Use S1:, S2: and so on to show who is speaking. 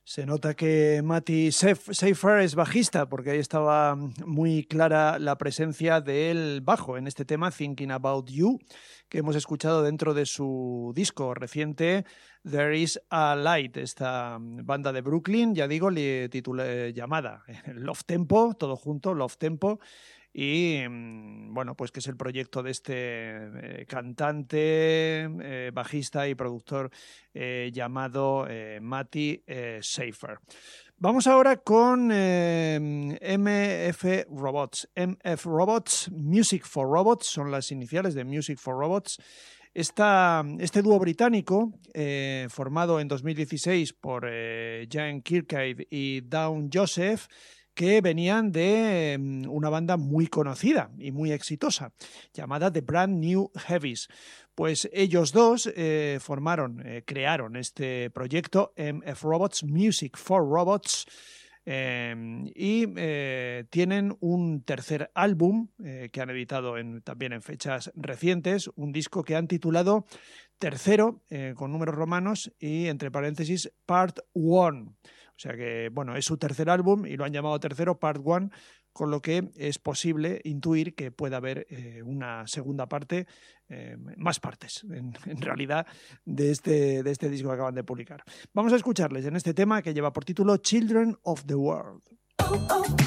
S1: Se nota que Matty Seyfried es bajista, porque ahí estaba muy clara la presencia del bajo en este tema, Thinking About You, que hemos escuchado dentro de su disco reciente, There Is a Light, esta banda de Brooklyn, ya digo, llamada Love Tempo, todo junto, Love Tempo, y bueno, pues que es el proyecto de este cantante, bajista y productor llamado Matty Seyfried. Vamos ahora con MF Robots. MF Robots, Music for Robots, son las iniciales de Music for Robots. Este dúo británico, formado en 2016 por Jan Kirkcaldy y Dawn Joseph, que venían de una banda muy conocida y muy exitosa, llamada The Brand New Heavies. Pues ellos dos crearon este proyecto, MF Robots, Music for Robots, y tienen un tercer álbum que han editado también en fechas recientes, un disco que han titulado Tercero, con números romanos y entre paréntesis Part 1. O sea que, bueno, es su tercer álbum y lo han llamado Tercero, Part 1, con lo que es posible intuir que pueda haber una segunda parte, más partes, en realidad, de este disco que acaban de publicar. Vamos a escucharles en este tema que lleva por título Children of the World.